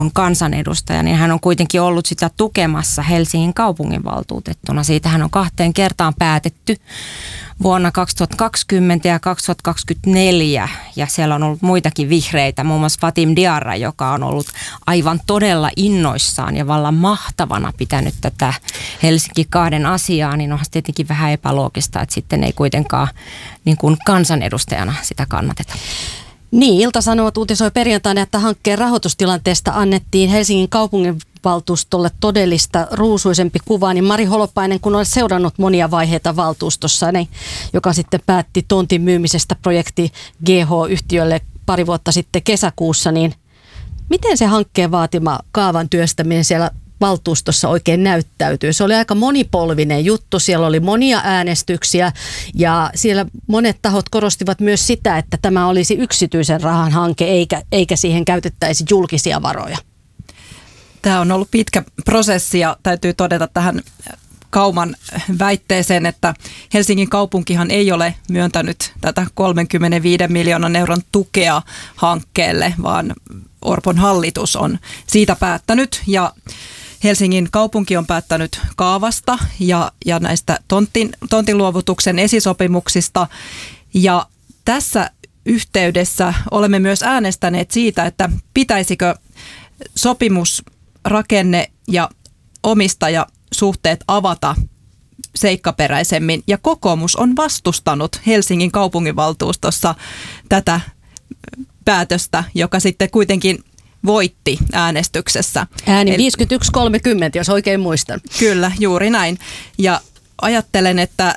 kansanedustaja, niin hän on kuitenkin ollut sitä tukemassa Helsingin kaupunginvaltuutettuna. Siitä hän on 2 kertaan päätetty vuonna 2020 ja 2024, ja siellä on ollut muitakin vihreitä, muun muassa Fatim Diarra, joka on ollut aivan todella innoissaan ja vallan mahtavana pitänyt tätä Helsinki 2 asiaa, niin onhan tietenkin vähän epäloogista, että sitten ei kuitenkaan niin kuin kansanedustajana sitä kannateta. Niin, Ilta-Sanomat uutisoi perjantaina, että hankkeen rahoitustilanteesta annettiin Helsingin kaupunginvaltuustolle todellista ruusuisempi kuva. Niin Mari Holopainen, kun olet seurannut monia vaiheita valtuustossa, niin, joka sitten päätti tontin myymisestä projekti GH-yhtiölle pari vuotta sitten kesäkuussa, niin miten se hankkeen vaatima kaavan työstäminen siellä valtuustossa oikein näyttäytyy? Se oli aika monipolvinen juttu, siellä oli monia äänestyksiä ja siellä monet tahot korostivat myös sitä, että tämä olisi yksityisen rahan hanke eikä siihen käytettäisi julkisia varoja. Tämä on ollut pitkä prosessi ja täytyy todeta tähän Kauman väitteeseen, että Helsingin kaupunkihan ei ole myöntänyt tätä 35 miljoonan euron tukea hankkeelle, vaan Orpon hallitus on siitä päättänyt ja Helsingin kaupunki on päättänyt kaavasta ja näistä tontinluovutuksen esisopimuksista. Ja tässä yhteydessä olemme myös äänestäneet siitä, että pitäisikö sopimusrakenne ja omistajasuhteet avata seikkaperäisemmin. Ja kokoomus on vastustanut Helsingin kaupunginvaltuustossa tätä päätöstä, joka sitten kuitenkin voitti äänestyksessä. Ääni 51-30, jos oikein muistan. Kyllä, juuri näin. Ja ajattelen, että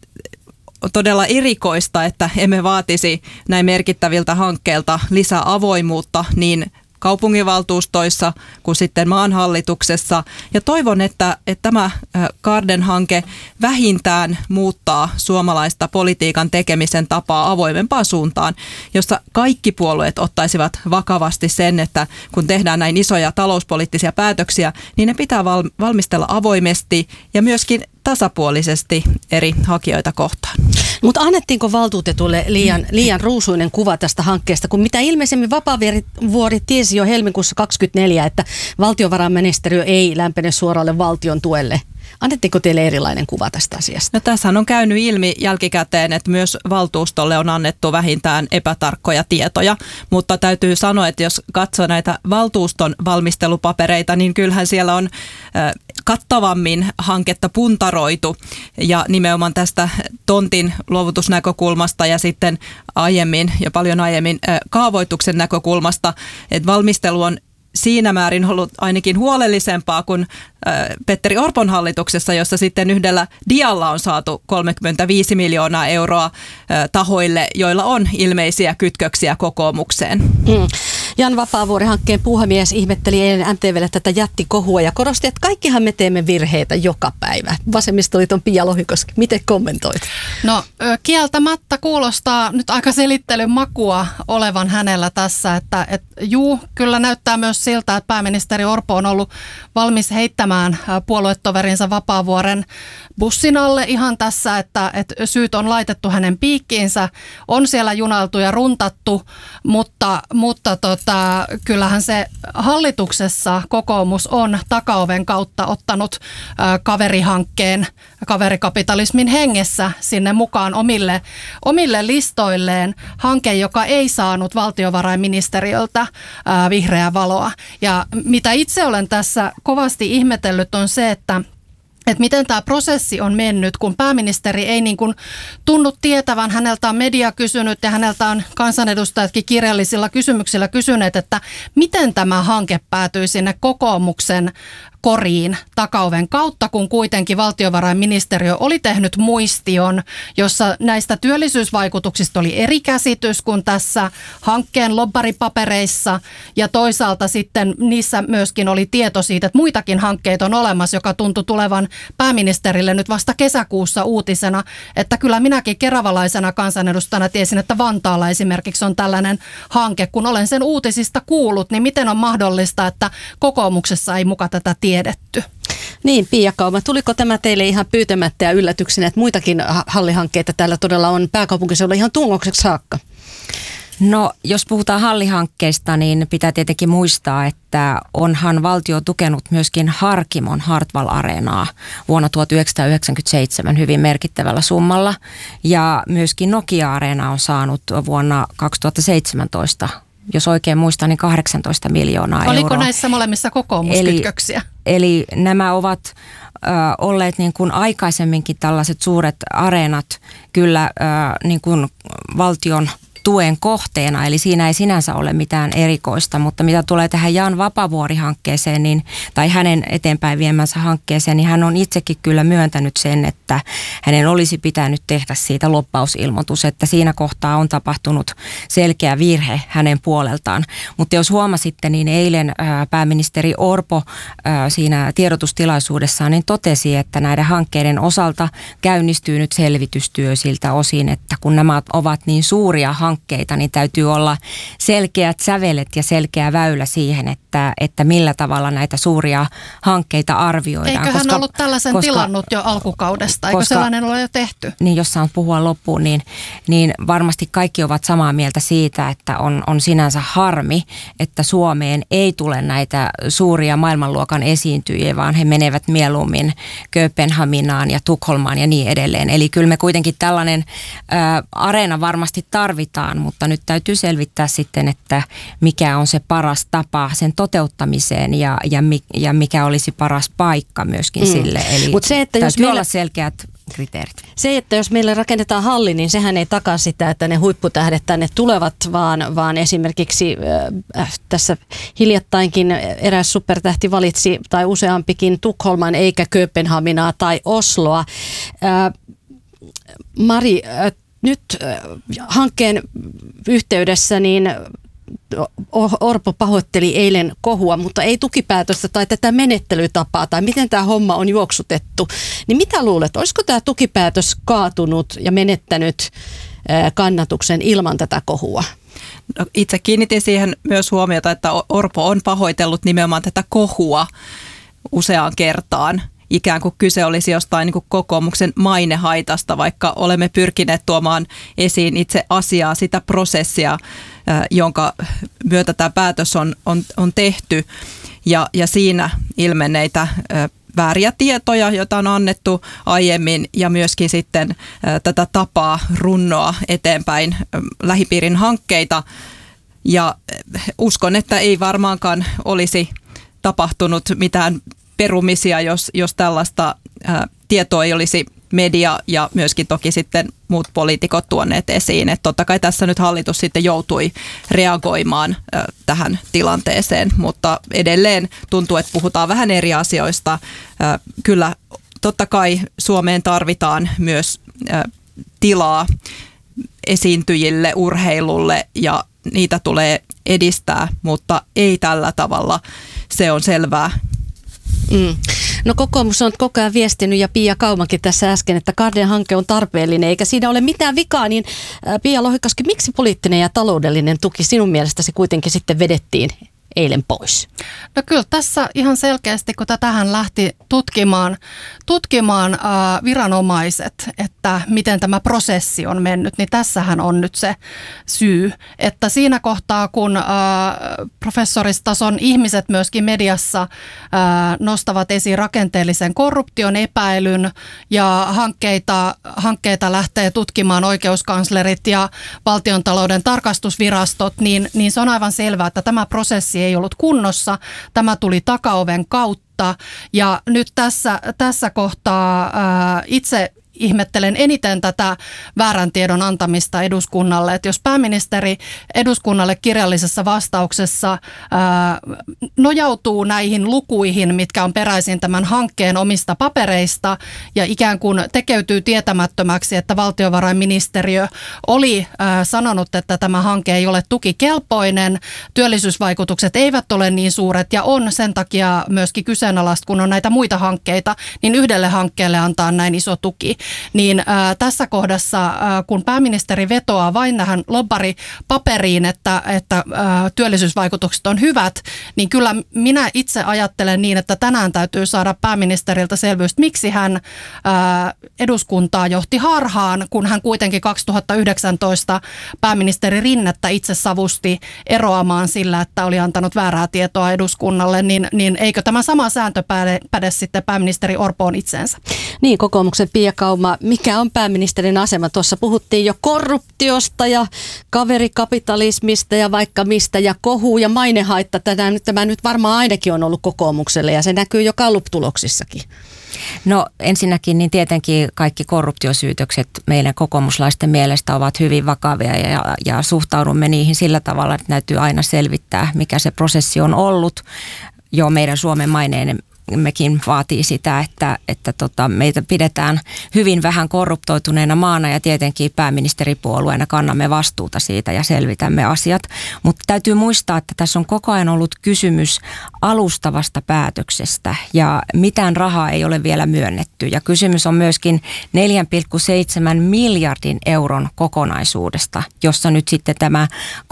on todella erikoista, että emme vaatisi näin merkittäviltä hankkeilta lisää avoimuutta niin kaupunginvaltuustoissa kuin sitten maanhallituksessa. Ja toivon, että tämä Garden-hanke vähintään muuttaa suomalaista politiikan tekemisen tapaa avoimempaan suuntaan, jossa kaikki puolueet ottaisivat vakavasti sen, että kun tehdään näin isoja talouspoliittisia päätöksiä, niin ne pitää valmistella avoimesti ja myöskin tasapuolisesti eri hakijoita kohtaan. Mutta annettiinko valtuutetulle liian ruusuinen kuva tästä hankkeesta, kun mitä ilmeisemmin Vapaavuori tiesi jo helmikuussa 2024, että valtiovarainministeriö ei lämpene suoralle valtion tuelle? Annettiinko teille erilainen kuva tästä asiasta? No tässähän on käynyt ilmi jälkikäteen, että myös valtuustolle on annettu vähintään epätarkkoja tietoja, mutta täytyy sanoa, että jos katsoo näitä valtuuston valmistelupapereita, niin kyllähän siellä on kattavammin hanketta puntaroitu ja nimenomaan tästä tontin luovutusnäkökulmasta ja sitten aiemmin ja paljon aiemmin kaavoituksen näkökulmasta, että valmistelu on siinä määrin ollut ainakin huolellisempaa kuin Petteri Orpon hallituksessa, jossa sitten yhdellä dialla on saatu 35 miljoonaa euroa tahoille, joilla on ilmeisiä kytköksiä kokoomukseen. Jan Vapaavuori-hankkeen puhemies ihmetteli eilen MTV:lle tätä jättikohua ja korosti, että kaikkihan me teemme virheitä joka päivä. Vasemmistoliiton Pia Lohikoski, miten kommentoit? No kieltämättä kuulostaa nyt aika selittelyn makua olevan hänellä tässä, että kyllä näyttää myös siltä, että pääministeri Orpo on ollut valmis heittämään puoluetoverinsa Vapaavuoren bussin alle ihan tässä, että syyt on laitettu hänen piikkiinsä, on siellä junailtu ja runtattu, mutta kyllähän se hallituksessa kokoomus on takaoven kautta ottanut kaverihankkeen, kaverikapitalismin hengessä sinne mukaan omille listoilleen hanke, joka ei saanut valtiovarainministeriöltä vihreää valoa. Ja mitä itse olen tässä kovasti ihmetellyt on se, että miten tämä prosessi on mennyt, kun pääministeri ei niin kuin tunnu tietävän, häneltä on media kysynyt ja häneltä on kansanedustajatkin kirjallisilla kysymyksillä kysyneet, että miten tämä hanke päätyi sinne kokoomuksen koriin takaoven kautta, kun kuitenkin valtiovarainministeriö oli tehnyt muistion, jossa näistä työllisyysvaikutuksista oli eri käsitys kuin tässä hankkeen lobbaripapereissa ja toisaalta sitten niissä myöskin oli tieto siitä, että muitakin hankkeita on olemassa, joka tuntui tulevan pääministerille nyt vasta kesäkuussa uutisena, että kyllä minäkin keravalaisena kansanedustajana tiesin, että Vantaalla esimerkiksi on tällainen hanke, kun olen sen uutisista kuullut, niin miten on mahdollista, että kokoomuksessa ei muka tätä tiedetty? Niin, Pia Kauma, tuliko tämä teille ihan pyytämättä ja yllätyksenä, että muitakin hallihankkeita täällä todella on pääkaupunkiseudulla ihan tungokseksi saakka? No, jos puhutaan hallihankkeista, niin pitää tietenkin muistaa, että onhan valtio tukenut myöskin Harkimon Hartwall-areenaa vuonna 1997 hyvin merkittävällä summalla. Ja myöskin Nokia-areena on saanut vuonna 2017, jos oikein muistan, niin 18 miljoonaa euroa. Oliko näissä molemmissa kokoomuskytköksiä? Eli nämä ovat olleet niin kuin aikaisemminkin tällaiset suuret areenat kyllä niin kuin valtion tuen kohteena, eli siinä ei sinänsä ole mitään erikoista, mutta mitä tulee tähän Jan Vapavuori-hankkeeseen, niin, tai hänen eteenpäin viemänsä hankkeeseen, niin hän on itsekin kyllä myöntänyt sen, että hänen olisi pitänyt tehdä siitä lobbausilmoitus, että siinä kohtaa on tapahtunut selkeä virhe hänen puoleltaan. Mutta jos huomasitte, niin eilen pääministeri Orpo siinä tiedotustilaisuudessaan niin totesi, että näiden hankkeiden osalta käynnistyy nyt selvitystyö siltä osin, että kun nämä ovat niin suuria hankkeita, niin täytyy olla selkeät sävelet ja selkeä väylä siihen, että millä tavalla näitä suuria hankkeita arvioidaan. Eikö hän ollut tällaisen tilannut jo alkukaudesta? Eikö sellainen ole jo tehty? Niin, jos saan puhua loppuun, niin varmasti kaikki ovat samaa mieltä siitä, että on sinänsä harmi, että Suomeen ei tule näitä suuria maailmanluokan esiintyjiä, vaan he menevät mieluummin Kööpenhaminaan ja Tukholmaan ja niin edelleen. Eli kyllä me kuitenkin tällainen areena varmasti tarvitaan, mutta nyt täytyy selvittää sitten, että mikä on se paras tapa sen toteuttamiseen ja mikä olisi paras paikka myöskin sille. Eli mut se, että täytyy olla selkeät kriteerit. Se, että jos meille rakennetaan halli, niin sehän ei takaa sitä, että ne huipputähdet tänne tulevat, vaan esimerkiksi tässä hiljattainkin eräs supertähti valitsi, tai useampikin, Tukholman eikä Kööpenhaminaa tai Osloa. Mari, nyt hankkeen yhteydessä niin Orpo pahoitteli eilen kohua, mutta ei tukipäätöstä tai tätä menettelytapaa tai miten tämä homma on juoksutettu. Niin mitä luulet, olisiko tämä tukipäätös kaatunut ja menettänyt kannatuksen ilman tätä kohua? No, itse kiinnitin siihen myös huomiota, että Orpo on pahoitellut nimenomaan tätä kohua useaan kertaan. Ikään kuin kyse olisi jostain niin kuin kokoomuksen mainehaitasta, vaikka olemme pyrkineet tuomaan esiin itse asiaa, sitä prosessia, jonka myötä tämä päätös on tehty. Ja siinä ilmenneitä vääriä tietoja, joita on annettu aiemmin, ja myöskin sitten tätä tapaa runnoa eteenpäin lähipiirin hankkeita. Ja uskon, että ei varmaankaan olisi tapahtunut mitään perumisia, jos tällaista tietoa ei olisi media ja myöskin toki sitten muut poliitikot tuoneet esiin. Että totta kai tässä nyt hallitus sitten joutui reagoimaan tähän tilanteeseen, mutta edelleen tuntuu, että puhutaan vähän eri asioista. Kyllä totta kai Suomeen tarvitaan myös tilaa esiintyjille, urheilulle ja niitä tulee edistää, mutta ei tällä tavalla, se on selvää. No kokoomus on koko ajan viestinyt ja Pia Kaumankin tässä äsken, että kahden hanke on tarpeellinen eikä siinä ole mitään vikaa, niin Pia Lohikoski, miksi poliittinen ja taloudellinen tuki sinun mielestäsi kuitenkin sitten vedettiin eilen pois? No kyllä tässä ihan selkeästi, kun tähän lähti tutkimaan viranomaiset, että miten tämä prosessi on mennyt, niin tässähän on nyt se syy, että siinä kohtaa, kun professoristason ihmiset myöskin mediassa nostavat esiin rakenteellisen korruption epäilyn ja hankkeita lähtee tutkimaan oikeuskanslerit ja valtiontalouden tarkastusvirastot, niin se on aivan selvää, että tämä prosessi ei ollut kunnossa. Tämä tuli takaoven kautta ja nyt tässä kohtaa itse ihmettelen eniten tätä väärän tiedon antamista eduskunnalle, että jos pääministeri eduskunnalle kirjallisessa vastauksessa nojautuu näihin lukuihin, mitkä on peräisin tämän hankkeen omista papereista ja ikään kuin tekeytyy tietämättömäksi, että valtiovarainministeriö oli sanonut, että tämä hanke ei ole tukikelpoinen, työllisyysvaikutukset eivät ole niin suuret ja on sen takia myöskin kyseenalaista, kun on näitä muita hankkeita, niin yhdelle hankkeelle antaa näin iso tuki. niin tässä kohdassa, kun pääministeri vetoaa vain tähän lobbaripaperiin, että työllisyysvaikutukset on hyvät, niin kyllä minä itse ajattelen niin, että tänään täytyy saada pääministeriltä selvyys, miksi hän eduskuntaa johti harhaan, kun hän kuitenkin 2019 pääministeri Rinnettä itse savusti eroamaan sillä, että oli antanut väärää tietoa eduskunnalle, niin eikö tämä sama sääntö päde sitten pääministeri Orpoon itseensä? Niin, kokoomuksen Pia Kauma, mikä on pääministerin asema? Tuossa puhuttiin jo korruptiosta ja kaverikapitalismista ja vaikka mistä ja kohu ja mainehaitta. Tämä nyt varmaan ainakin on ollut kokoomukselle ja se näkyy jo Gallup-tuloksissakin. No ensinnäkin niin tietenkin kaikki korruptiosyytökset meidän kokoomuslaisten mielestä ovat hyvin vakavia ja suhtaudumme niihin sillä tavalla, että täytyy aina selvittää, mikä se prosessi on ollut. Jo meidän Suomen maineemmekin vaatii sitä, että meitä pidetään hyvin vähän korruptoituneena maana ja tietenkin pääministeripuolueena kannamme vastuuta siitä ja selvitämme asiat. Mutta täytyy muistaa, että tässä on koko ajan ollut kysymys alustavasta päätöksestä ja mitään rahaa ei ole vielä myönnetty. Ja kysymys on myöskin 4,7 miljardin euron kokonaisuudesta, jossa nyt sitten tämä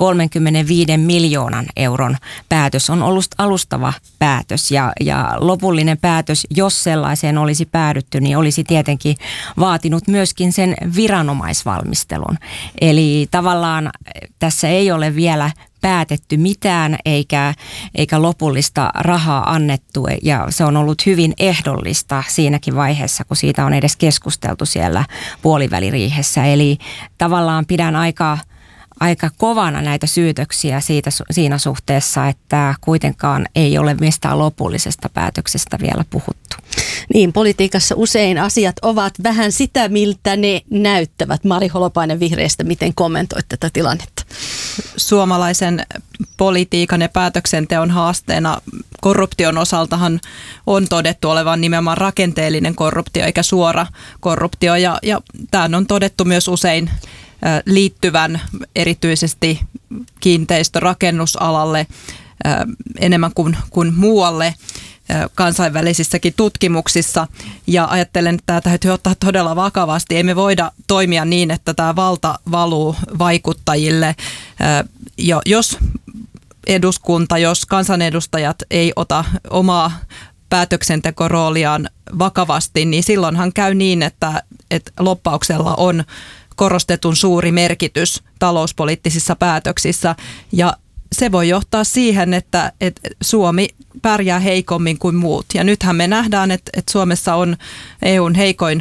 35 miljoonan euron päätös on ollut alustava päätös ja lopullinen päätös, jos sellaiseen olisi päädytty, niin olisi tietenkin vaatinut myöskin sen viranomaisvalmistelun. Eli tavallaan tässä ei ole vielä päätetty mitään eikä lopullista rahaa annettu ja se on ollut hyvin ehdollista siinäkin vaiheessa, kun siitä on edes keskusteltu siellä puoliväliriihessä. Eli tavallaan pidän aika kovana näitä syytöksiä siinä suhteessa, että kuitenkaan ei ole mistään lopullisesta päätöksestä vielä puhuttu. Niin, politiikassa usein asiat ovat vähän sitä, miltä ne näyttävät. Mari Holopainen Vihreistä, miten kommentoit tätä tilannetta? Suomalaisen politiikan ja päätöksenteon haasteena korruption osaltahan on todettu olevan nimenomaan rakenteellinen korruptio eikä suora korruptio ja tämän on todettu myös usein liittyvän erityisesti kiinteistörakennusalalle enemmän kuin muualle kansainvälisissäkin tutkimuksissa. Ja ajattelen, että tämä täytyy ottaa todella vakavasti. Emme voida toimia niin, että tämä valta valuu vaikuttajille. Jos eduskunta, jos kansanedustajat ei ota omaa päätöksentekorooliaan vakavasti, niin silloinhan käy niin, että lobbauksella on korostetun suuri merkitys talouspoliittisissa päätöksissä ja se voi johtaa siihen, että Suomi pärjää heikommin kuin muut. Ja nythän me nähdään, että Suomessa on EUn heikoin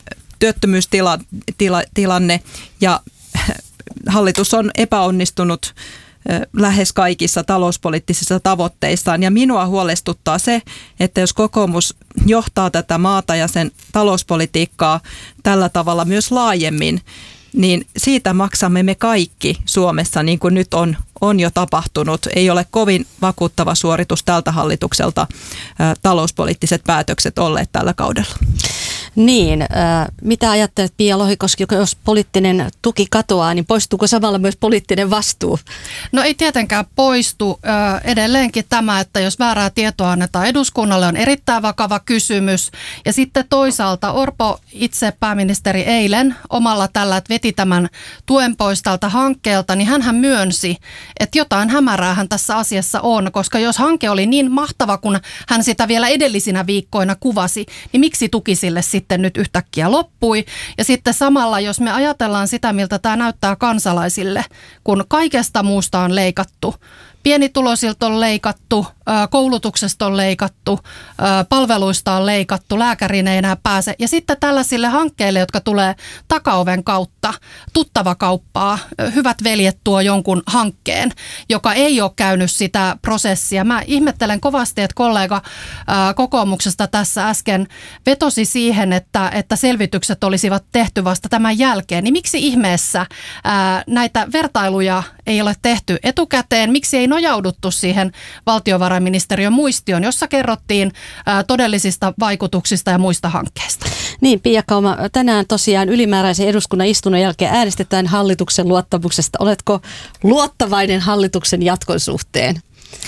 työttömyystilanne ja hallitus on epäonnistunut lähes kaikissa talouspoliittisissa tavoitteissaan. Ja minua huolestuttaa se, että jos kokoomus johtaa tätä maata ja sen talouspolitiikkaa tällä tavalla myös laajemmin, niin siitä maksamme me kaikki Suomessa, niin kuin nyt on jo tapahtunut. Ei ole kovin vakuuttava suoritus tältä hallitukselta talouspoliittiset päätökset olleet tällä kaudella. Niin, mitä ajattelet Pia Lohikoski, jos poliittinen tuki katoaa, niin poistuuko samalla myös poliittinen vastuu? No ei tietenkään poistu. Edelleenkin tämä, että jos väärää tietoa annetaan eduskunnalle, on erittäin vakava kysymys. Ja sitten toisaalta Orpo itse pääministeri eilen omalla tällä, että veti tämän tuen pois tältä hankkeelta, niin hänhän myönsi, että jotain hämäräähän tässä asiassa on, koska jos hanke oli niin mahtava, kun hän sitä vielä edellisinä viikkoina kuvasi, niin miksi tuki sille sitten nyt yhtäkkiä loppui. Ja sitten samalla, jos me ajatellaan sitä, miltä tämä näyttää kansalaisille, kun kaikesta muusta on leikattu, pienituloisilta on leikattu, koulutuksesta on leikattu, palveluista on leikattu, lääkäriin ei enää pääse. Ja sitten tällaisille hankkeille, jotka tulee takaoven kautta, tuttava kauppaa, hyvät veljet tuo jonkun hankkeen, joka ei ole käynyt sitä prosessia. Mä ihmettelen kovasti, että kollega kokoomuksesta tässä äsken vetosi siihen, että selvitykset olisivat tehty vasta tämän jälkeen. Niin miksi ihmeessä näitä vertailuja ei ole tehty etukäteen? Miksi ei nojauduttu siihen valtiovarainministeriön muistioon, jossa kerrottiin todellisista vaikutuksista ja muista hankkeista? Niin, Pia Kauma, tänään tosiaan ylimääräisen eduskunnan istunnon jälkeen äänestetään hallituksen luottamuksesta. Oletko luottavainen hallituksen jatkon suhteen?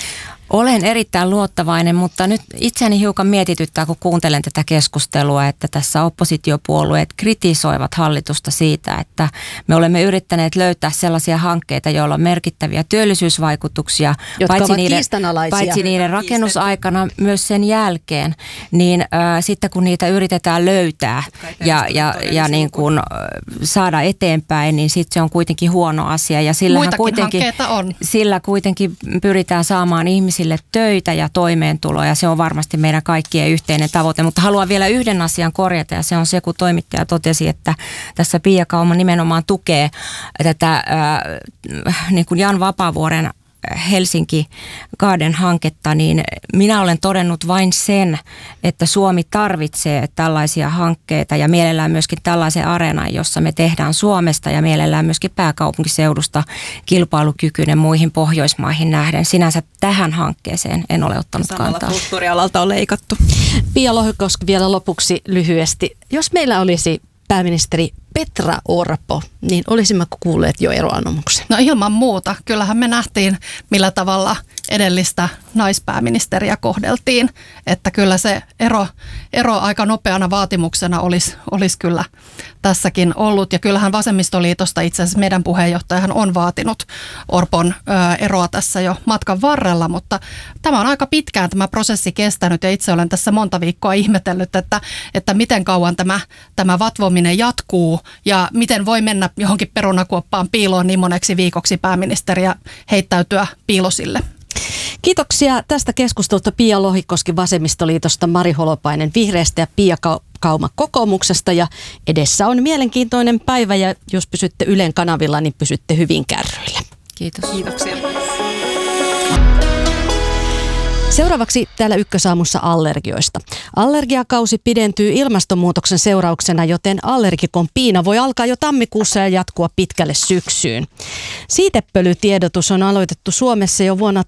Olen erittäin luottavainen, mutta nyt itseäni hiukan mietityttää, kun kuuntelen tätä keskustelua, että tässä oppositiopuolueet kritisoivat hallitusta siitä, että me olemme yrittäneet löytää sellaisia hankkeita, joilla on merkittäviä työllisyysvaikutuksia, paitsi niiden rakennusaikana, myös sen jälkeen, niin sitten kun niitä yritetään löytää ja niin kuin saada eteenpäin, niin sitten se on kuitenkin huono asia ja sillä kuitenkin pyritään saamaan ihmisille töitä ja toimeentuloa ja se on varmasti meidän kaikkien yhteinen tavoite. Mutta haluan vielä yhden asian korjata ja se on se, kun toimittaja totesi, että tässä Pia Kauma nimenomaan tukee tätä niin kuin Jan Vapaavuoren Helsinki Garden-hanketta, niin minä olen todennut vain sen, että Suomi tarvitsee tällaisia hankkeita ja mielellään myöskin tällaisen areenan, jossa me tehdään Suomesta ja mielellään myöskin pääkaupunkiseudusta kilpailukykyinen muihin Pohjoismaihin nähden. Sinänsä tähän hankkeeseen en ole ottanut kantaa. Samalla kulttuurialalta on leikattu. Pia Lohikoski vielä lopuksi lyhyesti. Jos meillä olisi pääministeri Petra Orpo, niin olisimmeko kuulleet jo eroanomuksen? No ilman muuta. Kyllähän me nähtiin, millä tavalla edellistä naispääministeriä kohdeltiin. Että kyllä se ero aika nopeana vaatimuksena olisi kyllä tässäkin ollut. Ja kyllähän Vasemmistoliitosta itse asiassa meidän puheenjohtajahan on vaatinut Orpon eroa tässä jo matkan varrella. Mutta tämä on aika pitkään tämä prosessi kestänyt ja itse olen tässä monta viikkoa ihmetellyt, että miten kauan tämä vatvominen jatkuu. Ja miten voi mennä johonkin perunakuoppaan piiloon niin moneksi viikoksi pääministeriä heittäytyä piilosille? Kiitoksia tästä keskustelusta Pia Lohikoski Vasemmistoliitosta, Mari Holopainen Vihreästä ja Pia Kauma Kokoomuksesta. Ja edessä on mielenkiintoinen päivä ja jos pysytte Ylen kanavilla, niin pysytte hyvin kärryillä. Kiitos. Kiitoksia. Seuraavaksi täällä Ykkösaamussa allergioista. Allergiakausi pidentyy ilmastonmuutoksen seurauksena, joten allergikon piina voi alkaa jo tammikuussa ja jatkua pitkälle syksyyn. Siitepölytiedotus on aloitettu Suomessa jo vuonna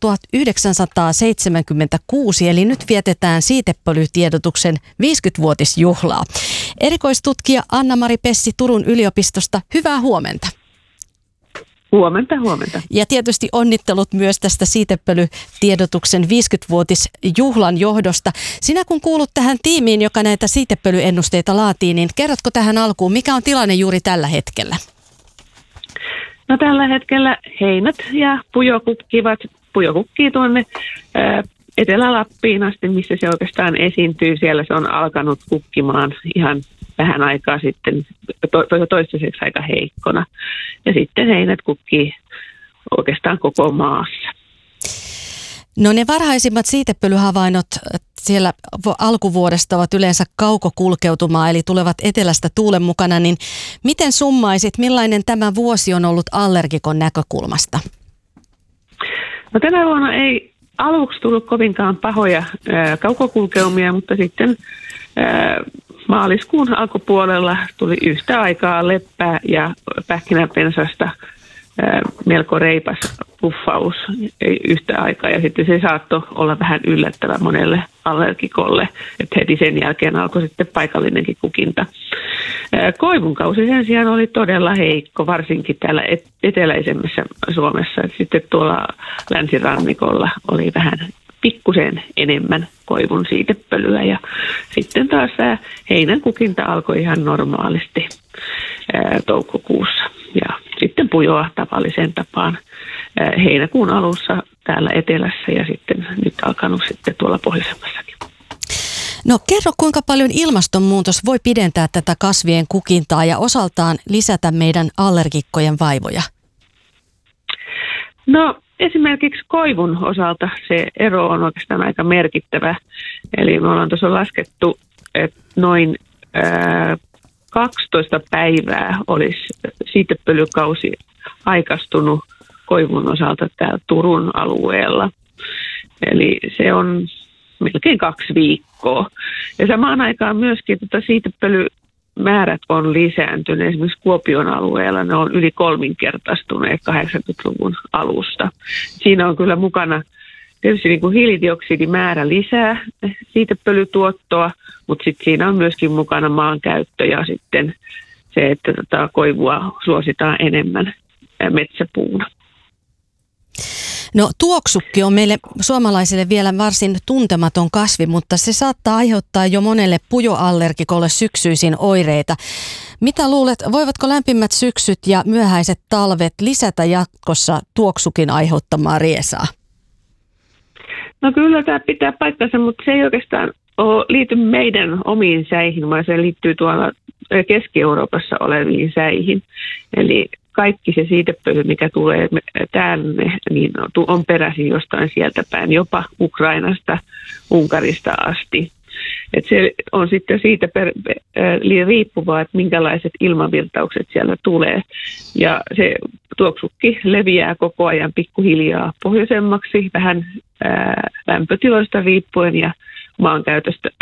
1976, eli nyt vietetään siitepölytiedotuksen 50-vuotisjuhlaa. Erikoistutkija Anna-Mari Pessi Turun yliopistosta, hyvää huomenta. Huomenta. Ja tietysti onnittelut myös tästä siitepölytiedotuksen 50-vuotisjuhlan johdosta. Sinä kun kuulut tähän tiimiin, joka näitä siitepölyennusteita laatii, niin kerrotko tähän alkuun, mikä on tilanne juuri tällä hetkellä? No tällä hetkellä heinät ja pujo kukkii tuonne Etelä-Lappiin asti, missä se oikeastaan esiintyy. Siellä se on alkanut kukkimaan ihan vähän aikaa sitten, toistaiseksi aika heikkona. Ja sitten heinät kukkii oikeastaan koko maassa. No ne varhaisimmat siitepölyhavainnot siellä alkuvuodesta ovat yleensä kaukokulkeutumaa, eli tulevat etelästä tuulen mukana. Niin miten summaisit, millainen tämä vuosi on ollut allergikon näkökulmasta? No tänä vuonna ei aluksi tullut kovinkaan pahoja kaukokulkeumia, mutta sitten maaliskuun alkupuolella tuli yhtä aikaa leppää ja pähkinäpensasta melko reipas puffaus yhtä aikaa. Ja sitten se saattoi olla vähän yllättävä monelle allergikolle, että heti sen jälkeen alkoi sitten paikallinenkin kukinta. Koivunkausi sen sijaan oli todella heikko, varsinkin täällä eteläisemmässä Suomessa. Sitten tuolla länsirannikolla oli vähän pikkusen enemmän koivun siitepölyä ja sitten taas heinän kukinta alkoi ihan normaalisti toukokuussa ja sitten pujoa tavalliseen tapaan heinäkuun alussa täällä etelässä ja sitten nyt alkanut sitten tuolla pohjoisemmassakin. No kerro, kuinka paljon ilmastonmuutos voi pidentää tätä kasvien kukintaa ja osaltaan lisätä meidän allergikkojen vaivoja? No esimerkiksi koivun osalta se ero on oikeastaan aika merkittävä. Eli me ollaan tuossa laskettu, että noin 12 päivää olisi siitepölykausi aikaistunut koivun osalta täällä Turun alueella. Eli se on melkein 2 viikkoa. Ja samaan aikaan myöskin siitepölymäärät on lisääntyneet. Esimerkiksi Kuopion alueella ne on yli 3-kertaistuneet 80-luvun alusta. Siinä on kyllä mukana tietysti niin kuin hiilidioksidimäärä lisää siitepölytuottoa, mutta sitten siinä on myöskin mukana maankäyttö ja sitten se, että koivua suositaan enemmän metsäpuuna. No tuoksukki on meille suomalaisille vielä varsin tuntematon kasvi, mutta se saattaa aiheuttaa jo monelle pujoallergikolle syksyisin oireita. Mitä luulet, voivatko lämpimät syksyt ja myöhäiset talvet lisätä jatkossa tuoksukin aiheuttamaa riesaa? No kyllä tämä pitää paikkansa, mutta se ei oikeastaan liity meidän omiin säihin, vaan se liittyy tuolla Keski-Euroopassa oleviin säihin. Eli kaikki se siitepöly, mikä tulee tänne, niin on peräisin jostain sieltä päin, jopa Ukrainasta, Unkarista asti. Et se on sitten siitä riippuvaa, että minkälaiset ilmavirtaukset siellä tulee. Ja se tuoksukki leviää koko ajan pikkuhiljaa pohjoisemmaksi, vähän lämpötiloista riippuen ja maankäytöstä